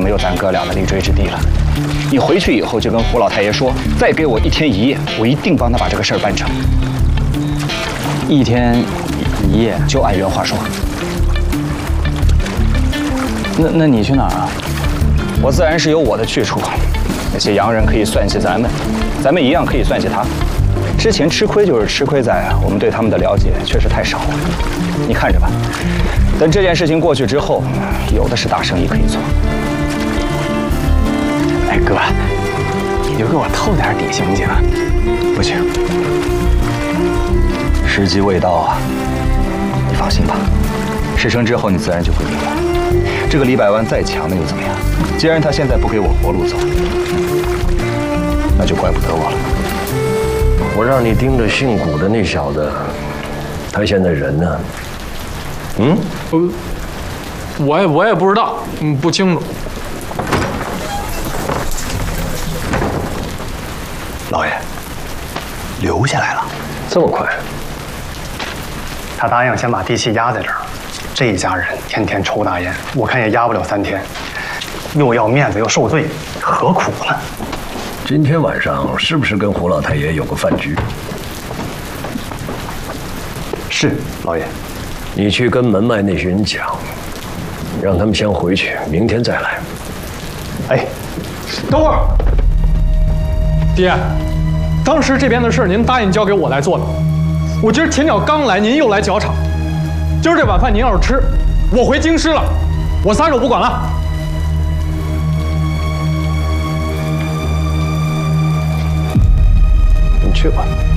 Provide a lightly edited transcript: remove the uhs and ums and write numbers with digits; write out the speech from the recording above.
没有咱哥俩的立锥之地了。你回去以后就跟胡老太爷说，再给我1天1夜，我一定帮他把这个事儿办成。 1天1夜， 就按原话说。 那你去哪儿啊？ 我自然是有我的去处。那些洋人可以算计咱们，咱们一样可以算计他。之前吃亏就是吃亏在我们对他们的了解确实太少了。你看着吧，等这件事情过去之后，有的是大生意可以做。 哎，哥，你就给我透点底行不行啊？ 不行，时机未到啊。你放心吧，事成之后你自然就会明白。这个李百万再强的又怎么样？既然他现在不给我活路走，那就怪不得我了。 我让你盯着姓古的那小子，他现在人呢？ 我也不知道，不清楚。 老爷，留下来了， 这么快？ 他答应先把地契压在这儿。这一家人天天抽大烟，我看也压不了3天，又要面子又受罪，何苦呢？ 今天晚上是不是跟胡老太爷有个饭局？ 是，老爷。 你去跟门外那群人讲，让他们先回去，明天再来。 哎， 等会儿，爹，当时这边的事您答应交给我来做的。我今儿前脚刚来，您又来搅场。今儿这晚饭您要是吃，我回京师了，我撒手不管了。 你去吧。